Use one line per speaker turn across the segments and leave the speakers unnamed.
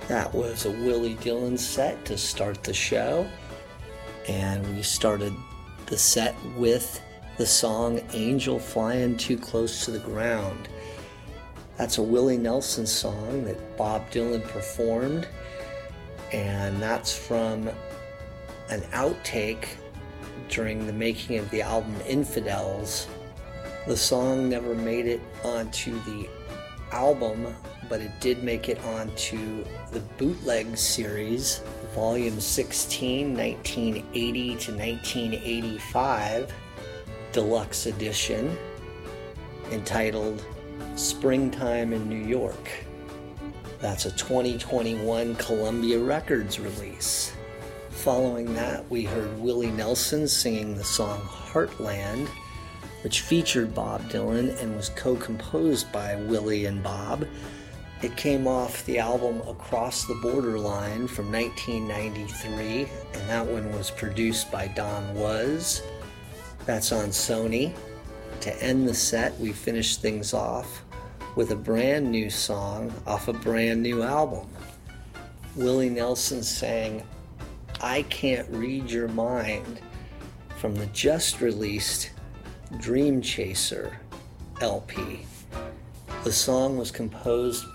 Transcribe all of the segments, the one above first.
That was a Willie Dillon set to start the show, and we started the set with the song Angel Flying Too Close to the Ground. That's a Willie Nelson song that Bob Dylan performed, and that's from an outtake during the making of the album Infidels. The song never made it onto the album, but it did make it onto the Bootleg series, Volume 16, 1980 to 1985, Deluxe Edition, entitled Springtime in New York. That's a 2021 Columbia Records release. Following that, we heard Willie Nelson singing the song Heartland, which featured Bob Dylan and was co-composed by Willie and Bob. It came off the album Across the Borderline from 1993, and that one was produced by Don Was. That's on Sony. To end the set, we finished things off with a brand new song off a brand new album. Willie Nelson sang I Can't Read Your Mind from the just released Dream Chaser LP. The song was co-composed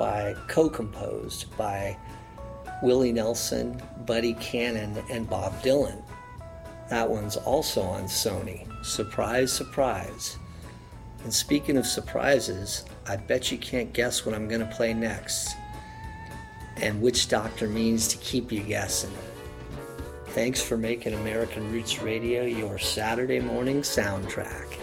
by Willie Nelson, Buddy Cannon, and Bob Dylan. That one's also on Sony. Surprise, surprise. And speaking of surprises, I bet you can't guess what I'm going to play next, and which doctor means to keep you guessing. Thanks for making American Roots Radio your Saturday morning soundtrack.